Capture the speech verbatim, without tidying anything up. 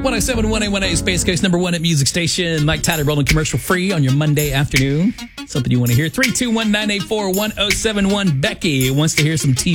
one oh seven point one A one A, Space Coast number one at music station. Mike Tyler rolling commercial free on your Monday afternoon. Something you want to hear. three two one, nine eight four, one oh seven one. Becky wants to hear some T V.